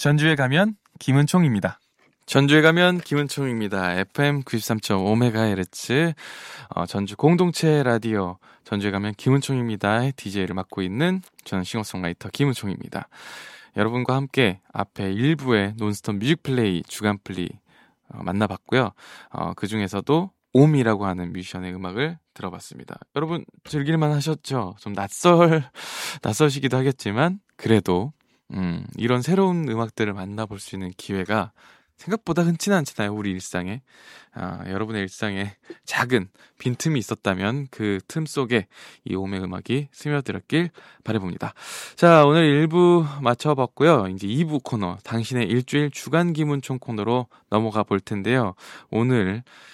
전주에 가면 김은총입니다. 전주에 가면 김은총입니다. FM 93.5MHz 전주 공동체 라디오 전주에 가면 김은총입니다. DJ를 맡고 있는 저는 싱어송라이터 김은총입니다. 여러분과 함께 앞에 1부의 논스톱 뮤직플레이 주간플리 만나봤고요. 그 중에서도 옴이라고 하는 뮤지션의 음악을 들어봤습니다. 여러분 즐길만 하셨죠? 좀 낯설시기도 하겠지만 그래도 이런 새로운 음악들을 만나볼 수 있는 기회가 생각보다 흔치는 않잖아요. 우리 일상에. 여러분의 일상에 작은 빈틈이 있었다면 그 틈 속에 이 옴의 음악이 스며들었길 바라봅니다. 자, 오늘 1부 마쳐봤고요. 이제 2부 코너 당신의 일주일 주간 김은총 코너로 넘어가 볼 텐데요. 오늘